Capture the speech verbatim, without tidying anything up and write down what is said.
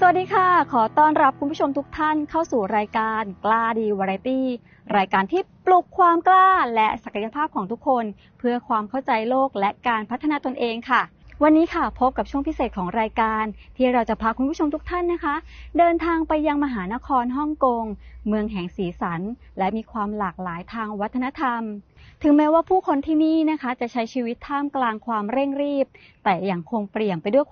สวัสดีค่ะขอต้อนรับคุณผู้ชมทุกท่านเข้าสู่รายการกล้าดีวาไรตี้รายการที่ปลุกความกล้าและศักยภาพของทุกคนเพื่อความเข้าใจโลกและการพัฒนาตนเองค่ะวันนี้ค่ะพบกับช่วงพิเศษของรายการที่เราจะพาคุณผู้ชมทุกท่านนะคะเดินทางไปยังมหานครฮ่องกงเมืองแห่งสีสันและมีความหลากหลายทางวัฒนธรรมถึงแม้ว่าผู้คนที่นี่นะคะจะใช้ชีวิตท่ามกลางความเร่งรีบแต่ยังคงเปลี่ยนไปด้วย